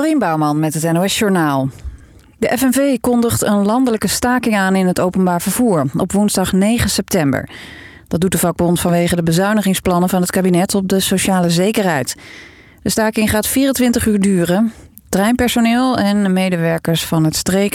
Dorien Bouwman met het NOS Journaal. De FNV kondigt een landelijke staking aan in het openbaar vervoer op woensdag 9 september. Dat doet de vakbond vanwege de bezuinigingsplannen van het kabinet op de sociale zekerheid. De staking gaat 24 uur duren. Treinpersoneel en medewerkers van het streek-